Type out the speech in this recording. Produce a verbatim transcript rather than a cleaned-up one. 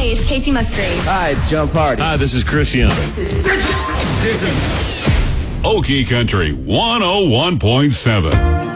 it's Casey Musgraves. Hi, it's John Party. Hi, this is Chris Young. This is, this is Okie Country one oh one point seven.